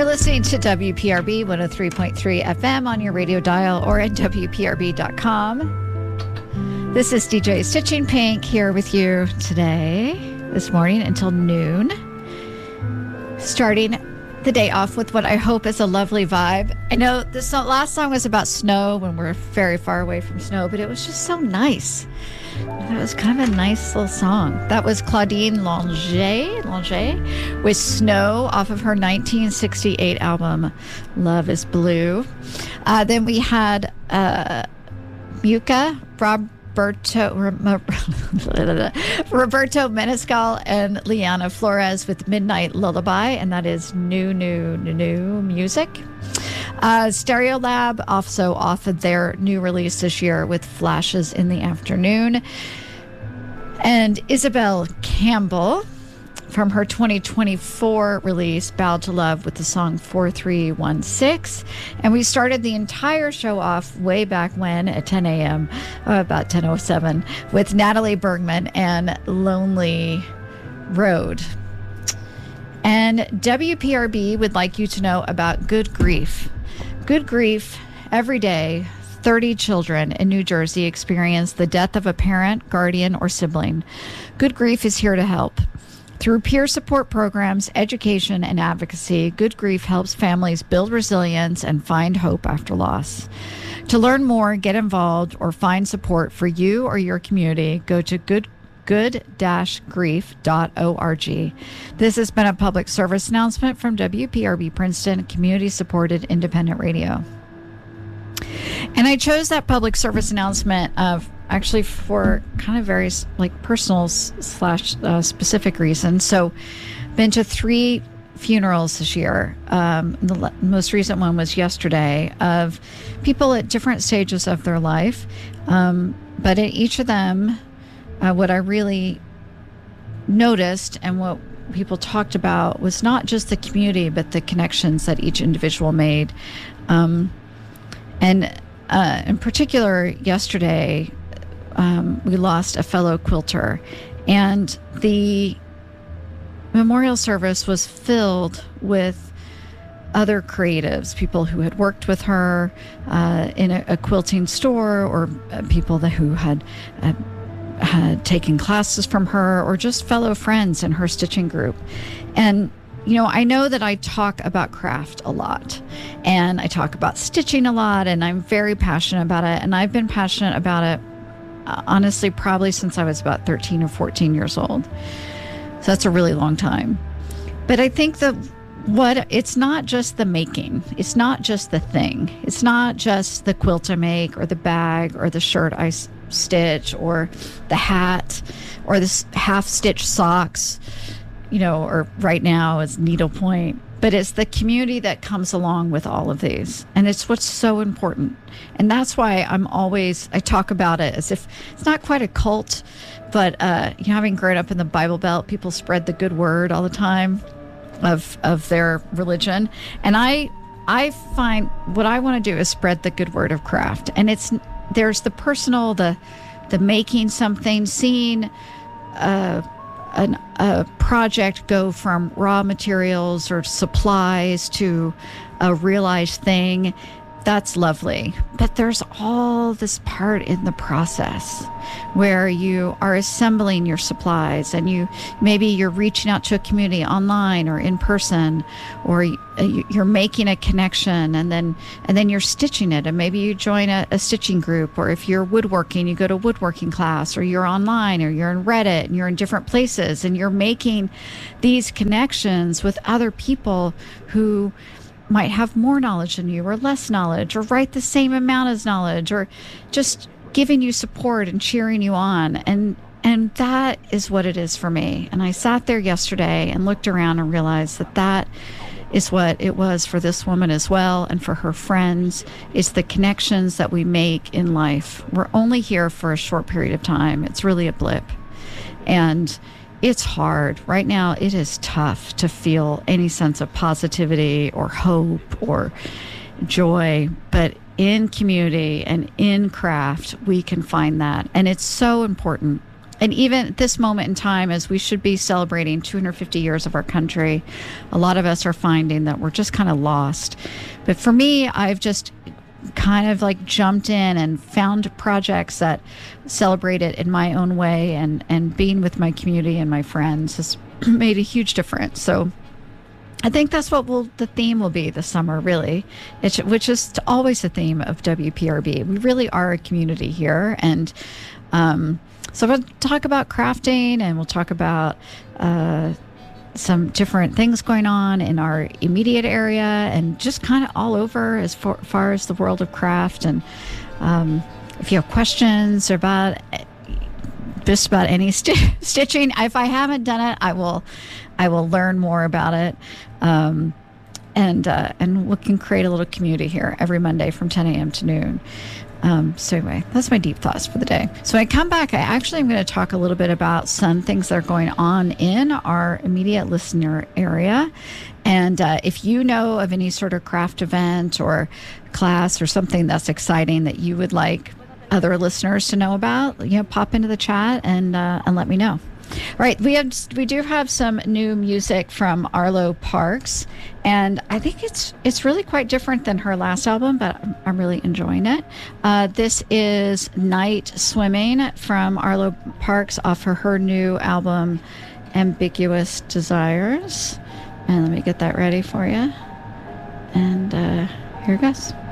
You're listening to WPRB 103.3 FM on your radio dial or at WPRB.com. This is DJ Stitching Pink here with you today, this morning until noon. Starting the day off with what I hope is a lovely vibe. I know this last song was about snow when we're very far away from snow, but it was just so nice. That was kind of a nice little song. That was Claudine Longet with Snow off of her 1968 album, Love is Blue. Then we had Muka, Roberto Menescal, and Liana Flores with Midnight Lullaby, and that is new music. Stereolab, also off of their new release this year with Flashes in the Afternoon. And Isabel Campbell from her 2024 release, Bow to Love, with the song 4316. And we started the entire show off way back when at 10 a.m., about 10:07, with Natalie Bergman and Lonely Road. And WPRB would like you to know about Good Grief. Good Grief, every day, 30 children in New Jersey experience the death of a parent, guardian, or sibling. Good Grief is here to help. Through peer support programs, education, and advocacy, Good Grief helps families build resilience and find hope after loss. To learn more, get involved, or find support for you or your community, go to good-grief.org. This has been a public service announcement from WPRB Princeton, community-supported independent radio. And I chose that public service announcement actually for kind of various personal / specific reasons. So been to 3 funerals this year. The most recent one was yesterday, of people at different stages of their life. But in each of them, what I really noticed and what people talked about was not just the community, but the connections that each individual made. And in particular, yesterday, we lost a fellow quilter, and the memorial service was filled with other creatives, people who had worked with her in a quilting store, or people who had taken classes from her, or just fellow friends in her stitching group. And I know that I talk about craft a lot, and I talk about stitching a lot, and I'm very passionate about it. And I've been passionate about it, honestly, probably since I was about 13 or 14 years old. So that's a really long time. But I think that it's not just the making. It's not just the thing. It's not just the quilt I make, or the bag, or the shirt I stitch, or the hat, or the half-stitched socks, or right now is needlepoint. But it's the community that comes along with all of these. And it's what's so important. And that's why I talk about it as if it's not quite a cult, but having grown up in the Bible Belt, people spread the good word all the time of their religion. And I find what I want to do is spread the good word of craft. And there's the personal, the making something, seeing a project go from raw materials or supplies to a realized thing. That's lovely. But there's all this part in the process where you are assembling your supplies, and maybe you're reaching out to a community online or in person, or you're making a connection, and then you're stitching it, and maybe you join a stitching group, or if you're woodworking, you go to a woodworking class, or you're online, or you're in Reddit, and you're in different places, and you're making these connections with other people who might have more knowledge than you, or less knowledge, or write the same amount as knowledge, or just giving you support and cheering you on. And that is what it is for me. And I sat there yesterday and looked around and realized that is what it was for this woman as well, and for her friends. It's the connections that we make in life. We're only here for a short period of time. It's really a blip. And it's hard. Right now, it is tough to feel any sense of positivity or hope or joy. But in community and in craft, we can find that. And it's so important. And even at this moment in time, as we should be celebrating 250 years of our country, a lot of us are finding that we're just kind of lost. But for me, I've just kind of like jumped in and found projects that celebrate it in my own way, and being with my community and my friends has made a huge difference. So I think that's what the theme will be this summer, really, which is always the theme of WPRB. We really are a community here. And so we'll talk about crafting, and we'll talk about some different things going on in our immediate area, and just kind of all over as far as the world of craft. And if you have questions about just about any stitching, if I haven't done it, I will learn more about it. And we can create a little community here every Monday from 10 a.m. to noon. So anyway, that's my deep thoughts for the day. So when I come back, I actually am going to talk a little bit about some things that are going on in our immediate listener area. And if you know of any sort of craft event or class or something that's exciting that you would like other listeners to know about, pop into the chat and let me know. All right, we do have some new music from Arlo Parks, and I think it's really quite different than her last album, but I'm really enjoying it. This is Night Swimming from Arlo Parks off her new album, Ambiguous Desires. And let me get that ready for you. And here it goes.